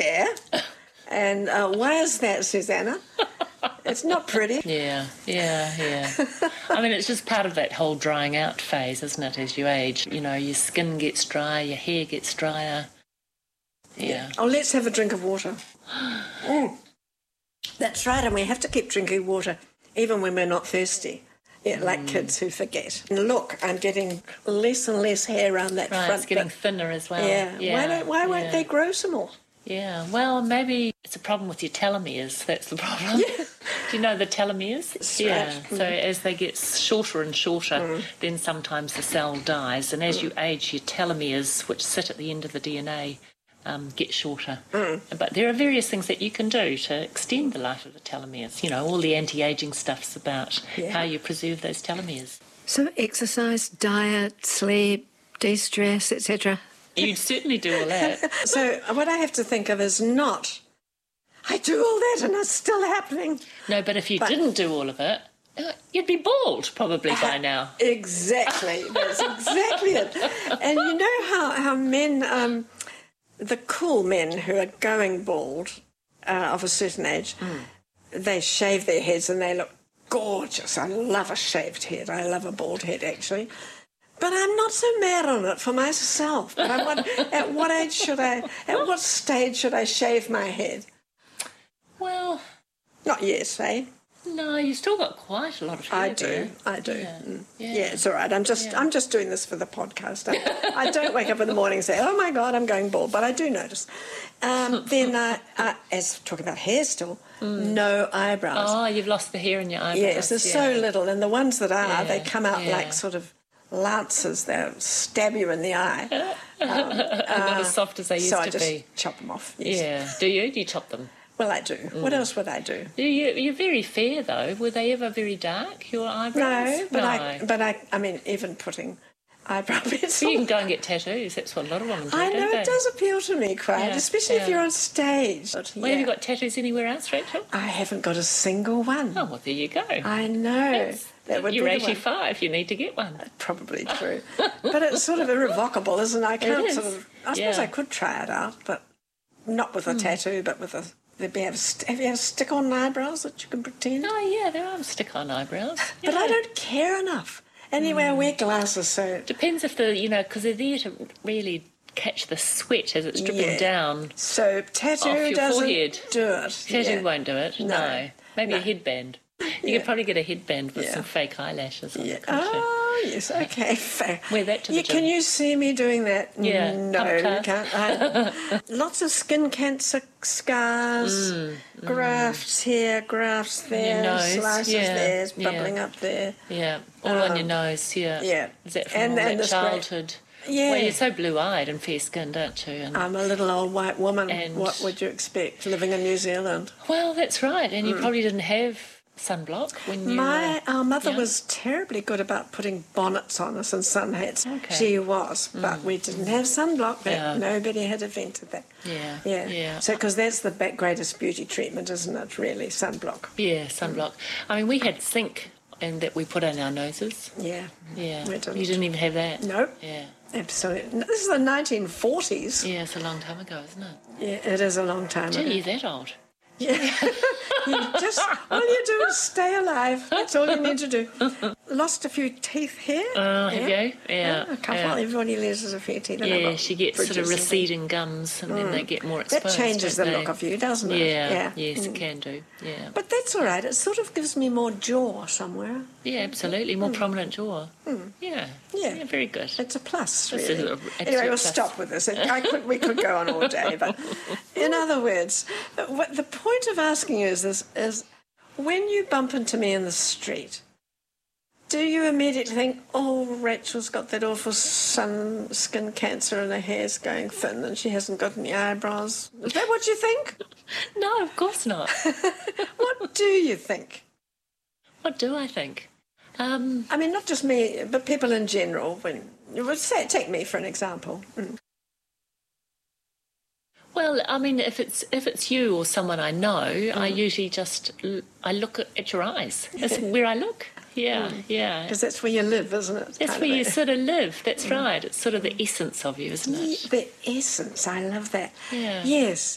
hair. And why is that, Susanna? It's not pretty. Yeah. I mean, it's just part of that whole drying out phase, isn't it, as you age? You know, your skin gets dry, your hair gets drier. Yeah. Oh, let's have a drink of water. That's right, and we have to keep drinking water even when we're not thirsty. Yeah, like kids who forget. And look, I'm getting less and less hair around that front. It's getting thinner as well. Yeah. Why won't they grow some more? Yeah, well, maybe it's a problem with your telomeres. That's the problem. Yeah. Do you know the telomeres? Yeah. So as they get shorter and shorter, then sometimes the cell dies. And as you age, your telomeres, which sit at the end of the DNA, get shorter. But there are various things that you can do to extend the life of the telomeres. You know, all the anti-aging stuff's about how you preserve those telomeres. So exercise, diet, sleep, de-stress, etc. You'd certainly do all that. So what I have to think of is not, I do all that and it's still happening. No, but if you didn't do all of it, you'd be bald probably by now. Exactly. That's exactly it. And you know how men, the cool men who are going bald of a certain age, they shave their heads and they look gorgeous. I love a shaved head. I love a bald head, actually. But I'm not so mad on it for myself. But at what stage should I shave my head? Well, not yet, eh? No, you've still got quite a lot of hair. I do. Yeah, it's all right. I'm just doing this for the podcast. I don't wake up in the morning and say, oh my God, I'm going bald, but I do notice. Then, as talking about hair still, no eyebrows. Oh, you've lost the hair in your eyebrows. Yes, there's so little, and the ones that are, they come out like sort of lances. They'll stab you in the eye. Not as soft as they used to be. So I just chop them off. Yes. Yeah. Do you? Do you chop them? Well, I do. What else would I do? You're very fair, though. Were they ever very dark, your eyebrows? No, but I mean, even putting eyebrow pencil. You can go and get tattoos. That's what a lot of women do, I know, don't they? it does appeal to me quite, especially if you're on stage. Well, have you got tattoos anywhere else, Rachel? I haven't got a single one. Oh, well, there you go. I know. You're 85, you need to get one. Probably true. But it's sort of irrevocable, isn't it? I can't I suppose I could try it out, but not with a tattoo, but with a... Have you had stick-on eyebrows that you can pretend? Oh, yeah, there are stick-on eyebrows. But I don't care enough. Anyway, I wear glasses, so... Depends if because they're there to really catch the sweat as it's dripping down. So tattoo doesn't do it. Tattoo won't do it, no. Maybe a headband. You could probably get a headband with some fake eyelashes on it. Oh, yes, okay, fair. Wear that to the gym. Can you see me doing that? Yeah. No, you can't. Lots of skin cancer scars, grafts here, grafts there, slices there, bubbling up there. Yeah, all on your nose, Yeah. Is that from all that childhood? Yeah. Well, you're so blue-eyed and fair-skinned, aren't you? And I'm a little old white woman. And what would you expect living in New Zealand? Well, that's right. And you probably didn't have sunblock when you Our mother was terribly good about putting bonnets on us and sun hats. Okay. She was, but we didn't have sunblock. Nobody had invented that. Yeah. So, because that's the greatest beauty treatment, isn't it, really, sunblock? Yeah, sunblock. I mean, we had zinc and that we put on our noses. Yeah. You didn't even have that? Nope. Yeah. Absolutely. This is the 1940s. Yeah, it's a long time ago, isn't it? Yeah, it is a long time ago. Gee, you're that old. Yeah. All you do is stay alive. That's all you need to do. Lost a few teeth here. Have you? Yeah. A couple. Yeah. Everybody loses a few teeth. Yeah, she gets sort of receding gums and then they get more exposed. That changes the look of you, doesn't it? Yeah. Yes, it can do. Yeah. But that's all right. It sort of gives me more jaw somewhere. Yeah, absolutely. More prominent jaw. Yeah. Yeah, very good. It's a plus, really. Anyway, we'll stop with this. We could go on all day. But in other words, the point of asking you is when you bump into me in the street, do you immediately think, oh, Rachel's got that awful skin cancer and her hair's going thin and she hasn't got any eyebrows? Is that what you think? No, of course not. What do you think? What do I think? I mean, not just me, but people in general. When you would say, take me for an example. Well, I mean, if it's you or someone I know, I usually I look at your eyes. That's where I look. Yeah. Because that's where you live, isn't it? That's where you sort of live. That's right. It's sort of the essence of you, isn't it? The essence. I love that. Yeah. Yes.